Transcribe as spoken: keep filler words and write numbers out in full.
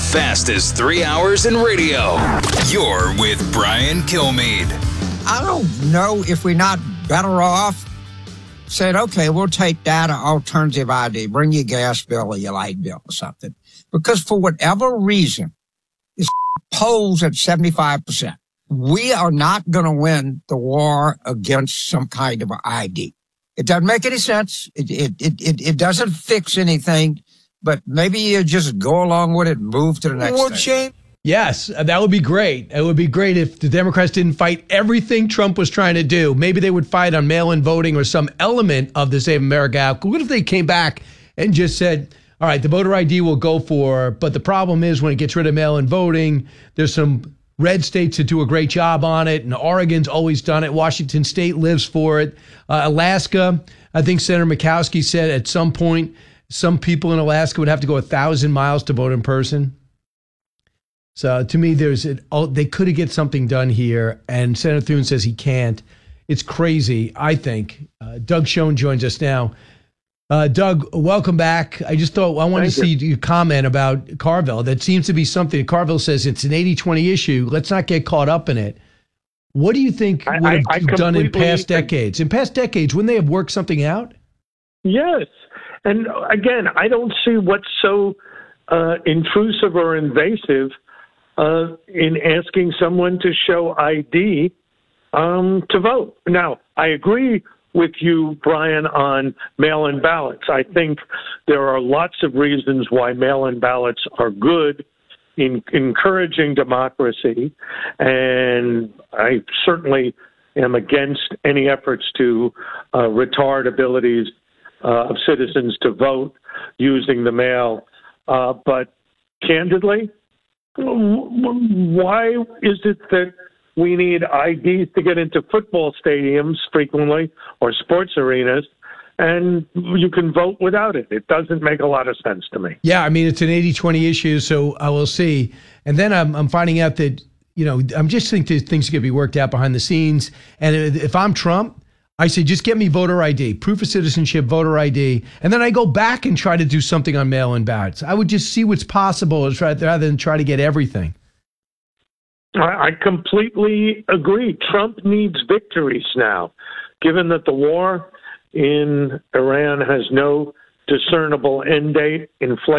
fastest three hours in radio. You're with Brian Kilmeade. I don't know if we're not better off saying, okay, we'll take that alternative I D, bring your gas bill or your light bill or something. Because for whatever reason, it's polls at seventy-five percent. We are not going to win the war against some kind of I D. It doesn't make any sense. It, it, it, it, it doesn't fix anything, but maybe you just go along with it and move to the next What thing. Shane? Yes, that would be great. It would be great if the Democrats didn't fight everything Trump was trying to do. Maybe they would fight on mail-in voting or some element of the Save America Act. What if they came back and just said, all right, the voter I D will go for, but the problem is when it gets rid of mail-in voting, there's some red states that do a great job on it, and Oregon's always done it. Washington State lives for it. Uh, Alaska, I think Senator Murkowski said at some point some people in Alaska would have to go a thousand miles to vote in person. So to me, there's an, oh, they could have get something done here, and Senator Thune says he can't. It's crazy, I think. Uh, Doug Schoen joins us now. Uh, Doug, welcome back. I just thought I wanted Thank to you. see you comment about Carville. That seems to be something. Carville says it's an eighty twenty issue. Let's not get caught up in it. What do you think I, would have I, I done in past I, decades? In past decades, wouldn't they have worked something out? Yes. And again, I don't see what's so uh, intrusive or invasive uh, in asking someone to show I D um, to vote. Now, I agree with you, Brian, on mail-in ballots. I think there are lots of reasons why mail-in ballots are good in encouraging democracy, and I certainly am against any efforts to uh, retard abilities uh, of citizens to vote using the mail. Uh, but candidly, why is it that we need I Ds to get into football stadiums frequently or sports arenas, and you can vote without it? It doesn't make a lot of sense to me. Yeah, I mean, it's an eighty twenty issue, so I will see. And then I'm, I'm finding out that, you know, I'm just thinking things could be worked out behind the scenes. And if I'm Trump, I say, just get me voter I D, proof of citizenship, voter I D, and then I go back and try to do something on mail-in ballots. I would just see what's possible rather than try to get everything. I completely agree. Trump needs victories now, given that the war in Iran has no discernible end date. Inflation